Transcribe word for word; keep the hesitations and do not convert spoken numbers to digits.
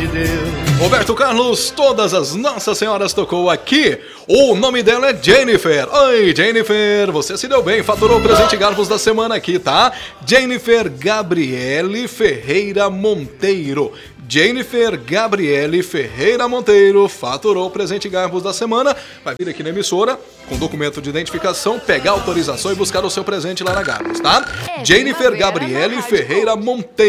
de Deus. Roberto Carlos, todas as Nossas Senhoras tocou aqui. O nome dela é Jennifer. Oi, Jennifer, você se deu bem, faturou o presente Garfos da semana aqui, tá? Jennifer Gabriele Ferreira Monteiro. Jennifer Gabriele Ferreira Monteiro faturou o presente Garfos da semana. Vai vir aqui na emissora com documento de identificação, pegar autorização e buscar o seu presente lá na Garfos, tá? Jennifer Gabriele Ferreira Monteiro.